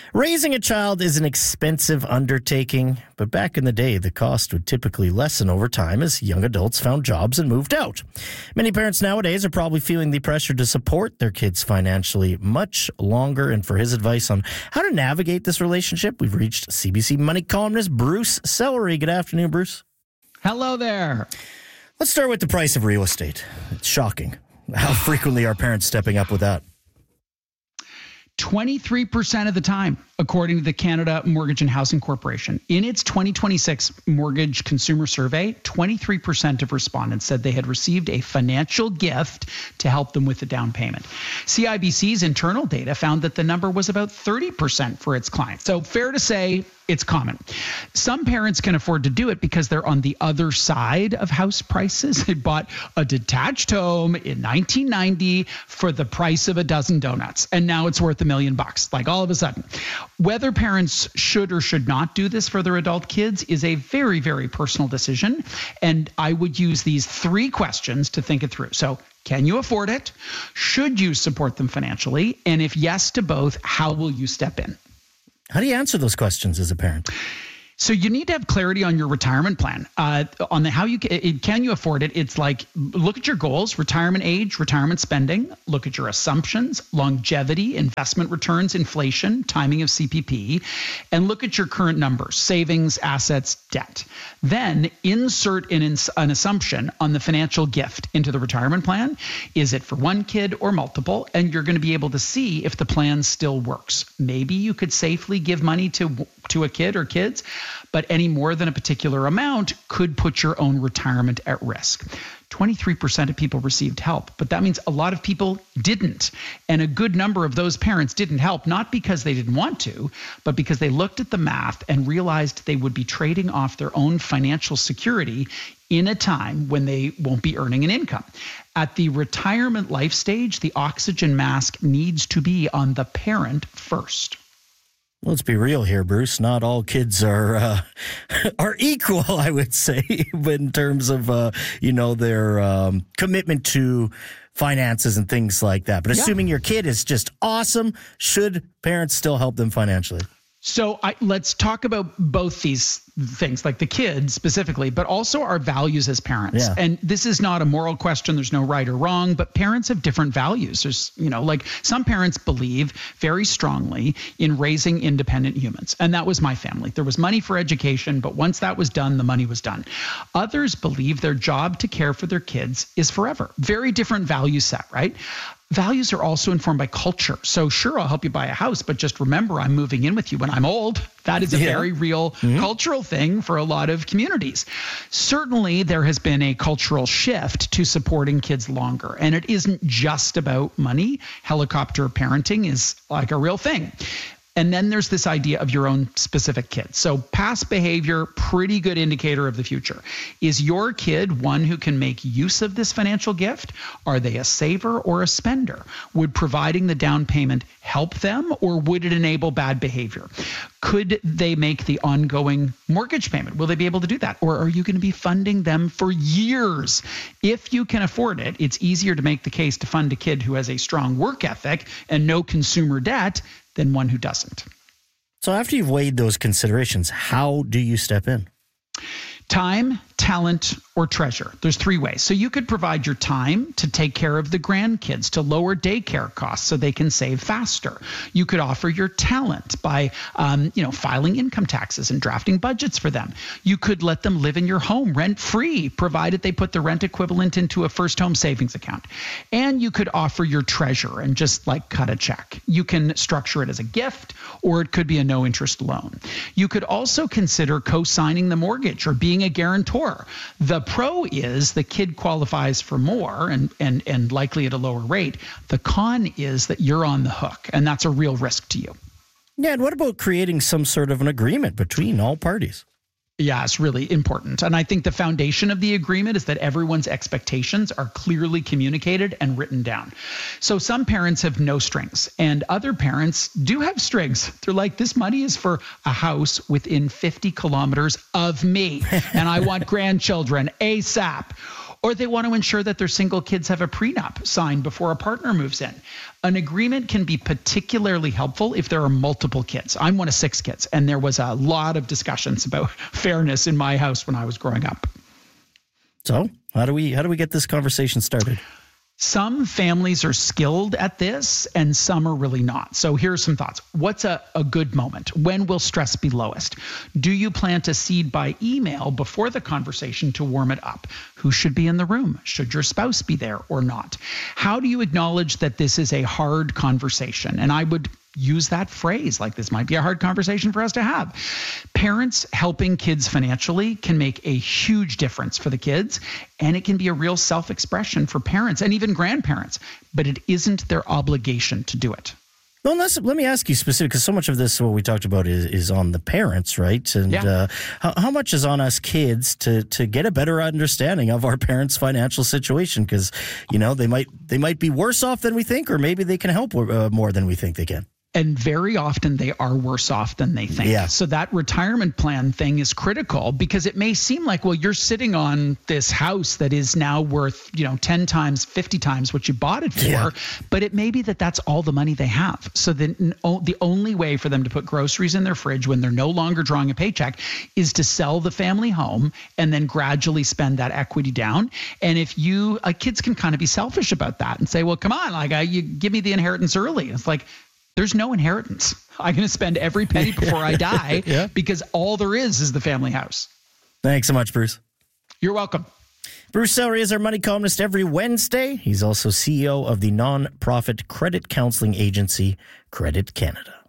Raising a child is an expensive undertaking, but back in the day, the cost would typically lessen over time as young adults found jobs and moved out. Many parents nowadays are probably feeling the pressure to support their kids financially much longer. And for his advice on how to navigate this relationship, we've reached CBC Money columnist Bruce Sellery. Good afternoon, Bruce. Hello there. Let's start with the price of real estate. It's shocking how frequently are parents stepping up with that. 23% of the time, according to the Canada Mortgage and Housing Corporation. In its 2026 mortgage consumer survey, 23% of respondents said they had received a financial gift to help them with the down payment. CIBC's internal data found that the number was about 30% for its clients. So fair to say, it's common. Some parents can afford to do it because they're on the other side of house prices. They bought a detached home in 1990 for the price of a dozen donuts, and now it's worth $1 million, like all of a sudden. Whether parents should or should not do this for their adult kids is a very, very personal decision, and I would use these 3 questions to think it through. So, can you afford it? Should you support them financially? And if yes to both, how will you step in? How do you answer those questions as a parent? So you need to have clarity on your retirement plan, on the how you can you afford it. It's like, look at your goals, retirement age, retirement spending, look at your assumptions, longevity, investment returns, inflation, timing of CPP, and look at your current numbers, savings, assets, debt. Then insert an assumption on the financial gift into the retirement plan. Is it for one kid or multiple? And you're going to be able to see if the plan still works. Maybe you could safely give money to a kid or kids, but any more than a particular amount could put your own retirement at risk. 23% of people received help, but that means a lot of people didn't. And a good number of those parents didn't help, not because they didn't want to, but because they looked at the math and realized they would be trading off their own financial security in a time when they won't be earning an income. At the retirement life stage, the oxygen mask needs to be on the parent first. Let's be real here, Bruce. Not all kids are equal, I would say, in terms of their commitment to finances and things like that. But assuming your kid is just awesome, should parents still help them financially? So let's talk about both these things, like the kids specifically, but also our values as parents. Yeah. And this is not a moral question. There's no right or wrong, but parents have different values. There's, like some parents believe very strongly in raising independent humans. And that was my family. There was money for education, but once that was done, the money was done. Others believe their job to care for their kids is forever. Very different value set, right? Values are also informed by culture. So sure, I'll help you buy a house, but just remember, I'm moving in with you when I'm old. That is a very real cultural thing for a lot of communities. Certainly, there has been a cultural shift to supporting kids longer. And it isn't just about money. Helicopter parenting is like a real thing. And then there's this idea of your own specific kid. So past behavior, pretty good indicator of the future. Is your kid one who can make use of this financial gift? Are they a saver or a spender? Would providing the down payment help them, or would it enable bad behavior? Could they make the ongoing mortgage payment? Will they be able to do that? Or are you going to be funding them for years? If you can afford it, it's easier to make the case to fund a kid who has a strong work ethic and no consumer debt than one who doesn't. So after you've weighed those considerations, how do you step in? Time, talent, or treasure. There's 3 ways. So you could provide your time to take care of the grandkids, to lower daycare costs so they can save faster. You could offer your talent by, filing income taxes and drafting budgets for them. You could let them live in your home rent-free, provided they put the rent equivalent into a first home savings account. And you could offer your treasure and just cut a check. You can structure it as a gift, or it could be a no-interest loan. You could also consider co-signing the mortgage or being a guarantor. The pro is the kid qualifies for more and likely at a lower rate. The con is that you're on the hook, and that's a real risk to you. Yeah, and what about creating some sort of an agreement between all parties? Yeah, it's really important. And I think the foundation of the agreement is that everyone's expectations are clearly communicated and written down. So some parents have no strings, and other parents do have strings. They're like, this money is for a house within 50 kilometers of me, and I want grandchildren ASAP. Or they want to ensure that their single kids have a prenup signed before a partner moves in. An agreement can be particularly helpful if there are multiple kids. I'm one of 6 kids, and there was a lot of discussions about fairness in my house when I was growing up. So how do we get this conversation started? Some families are skilled at this and some are really not. So here's some thoughts. What's a good moment? When will stress be lowest? Do you plant a seed by email before the conversation to warm it up? Who should be in the room? Should your spouse be there or not? How do you acknowledge that this is a hard conversation? And I would use that phrase, like this might be a hard conversation for us to have. Parents helping kids financially can make a huge difference for the kids, and it can be a real self-expression for parents and even grandparents, but it isn't their obligation to do it. Well, let me ask you specifically, because so much of this, what we talked about, is on the parents, right? And how much is on us kids to get a better understanding of our parents' financial situation? Because, they might be worse off than we think, or maybe they can help more than we think they can. And very often they are worse off than they think. Yeah. So that retirement plan thing is critical, because it may seem like, well, you're sitting on this house that is now worth, 10 times, 50 times what you bought it for. Yeah. But it may be that that's all the money they have. So then the only way for them to put groceries in their fridge when they're no longer drawing a paycheck is to sell the family home and then gradually spend that equity down. And if kids can kind of be selfish about that and say, well, come on, you give me the inheritance early. It's like, there's no inheritance. I'm going to spend every penny before I die because all there is the family house. Thanks so much, Bruce. You're welcome. Bruce Sellery is our money columnist every Wednesday. He's also CEO of the non-profit credit counseling agency, Credit Canada.